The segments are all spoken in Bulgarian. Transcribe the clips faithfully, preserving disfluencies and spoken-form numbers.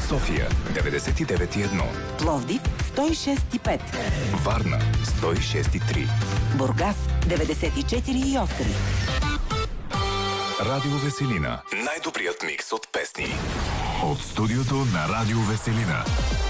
София деветдесет и девет и едно, Пловдив сто и шест и пет, Варна сто и шест и три, Бургас деветдесет и четири и осем. Радио Веселина. Най-добрият микс от песни. От студиото на Радио Веселина.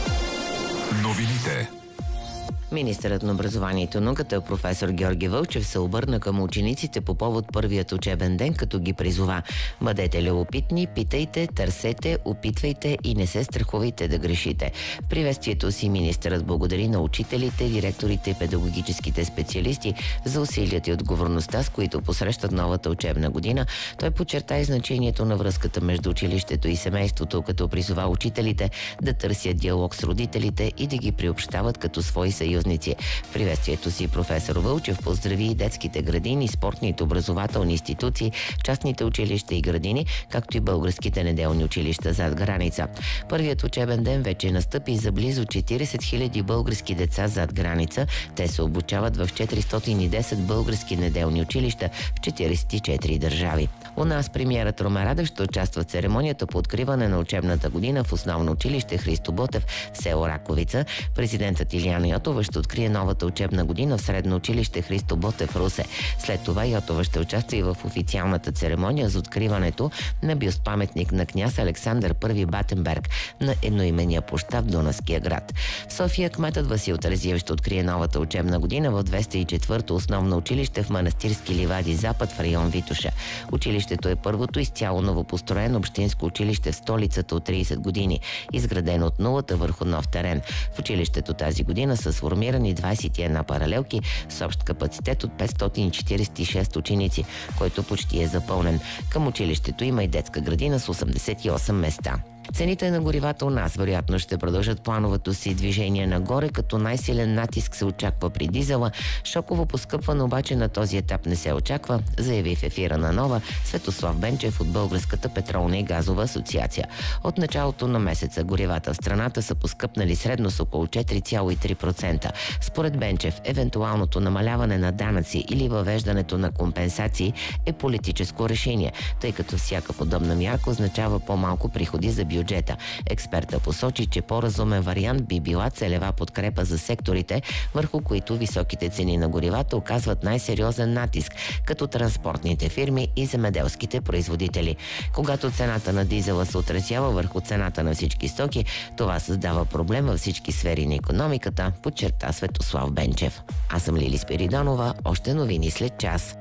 Новините. Министърът на образованието и науката професор Георги Вълчев се обърна към учениците по повод първият учебен ден, като ги призова: бъдете любопитни, питайте, търсете, опитвайте и не се страхувайте да грешите. В приветствието си министърът благодари на учителите, директорите и педагогическите специалисти за усилията и отговорността, с които посрещат новата учебна година. Той подчерта и значението на връзката между училището и семейството, като призова учителите да търсят диалог с родителите и да ги приобщават като свои съюзници. В приветствието си професор Вълчев поздрави и детските градини, спортните образователни институции, частните училища и градини, както и българските неделни училища зад граница. Първият учебен ден вече настъпи за близо четиридесет хиляди български деца зад граница. Те се обучават в четиристотин и десет български неделни училища в четиридесет и четири държави. У нас премиерът Румен Радев ще участва в церемонията по откриване на учебната година в основно училище Христо Ботев в село Раковица. Президентът Илияна Йотова ще открие новата учебна година в средно училище Христо Ботев в Русе. След това Йотова ще участва и в официалната церемония за откриването на бюст-паметник на княз Александър Първи Батенберг на едноименния площад в Дунавския град. В София кметът Васил Терзиев ще открие новата учебна година в двеста и четвърто основно училище в Манастирски ливади Запад в район Витоша. Училището е първото изцяло новопостроено общинско училище в столицата от тридесет години, изградено от нулата върху нов терен. В училището тази година са сформирани двадесет и една паралелки с общ капацитет от петстотин четиридесет и шест ученици, който почти е запълнен. Към училището има и детска градина с осемдесет и осем места. Цените на горивата у нас вероятно ще продължат плановото си движение нагоре, като най-силен натиск се очаква при дизела. Шоково поскъпване обаче на този етап не се очаква, заяви в ефира на Нова Светослав Бенчев от Българската петролна и газова асоциация. От началото на месеца горивата в страната са поскъпнали средно с около четири цяло и три процента. Според Бенчев, евентуалното намаляване на данъци или въвеждането на компенсации е политическо решение, тъй като всяка подобна мярка означава по-малко приходи за бюджета. Експерта посочи, че по-разумен вариант би била целева подкрепа за секторите, върху които високите цени на горивата оказват най-сериозен натиск, като транспортните фирми и земеделските производители. Когато цената на дизела се отразява върху цената на всички стоки, това създава проблем във всички сфери на икономиката, подчерта Светослав Бенчев. Аз съм Лили Спиридонова, още новини след час.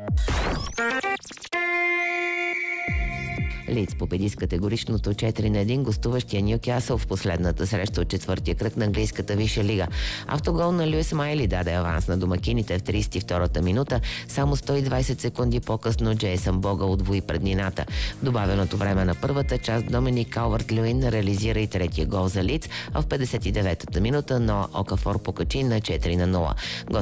Лидс победи с категоричното четири на едно гостуващия Нюкасъл в последната среща от четвъртия кръг на английската висша лига. Автогол на Люис Майли даде аванс на домакините в тридесет и втората минута. Само сто и двадесет секунди по-късно Джейсън Бога удвои преднината. В добавеното време на първата част Доминик Калвърт-Люин реализира и третия гол за Лидс, а в петдесет и деветата минута Ноа Окафор покачи на четири на нула.